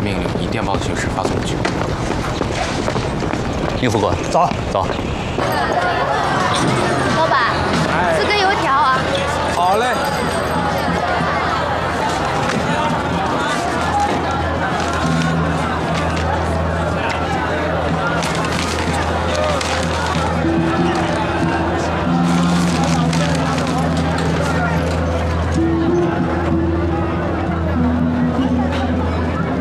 命令以电报的形式发送出去。 应付过， 走走。 老板，4根油条啊。 好嘞。